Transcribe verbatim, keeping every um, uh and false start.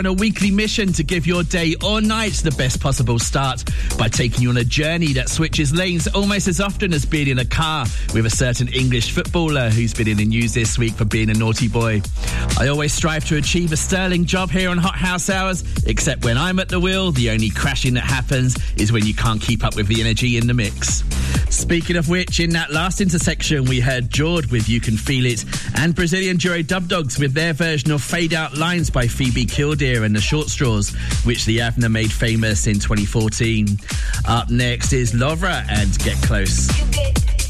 on a weekly mission to give your day or night the best possible start by taking you on a journey that switches lanes almost as often as being in a car with a certain English footballer who's been in the news this week for being a naughty boy. I always strive to achieve a sterling job here on Hot House Hours, except when I'm at the wheel, the only crashing that happens is when you can't keep up with the energy in the mix. Speaking of which, in that last intersection, we heard Jord with You Can Feel It and Brazilian duo Dub Dogs with their version of Fade Out Lines by Phoebe Killdeer and the Short Straws, which the Avner made famous in twenty fourteen. Up next is Lovra and Get Close. You get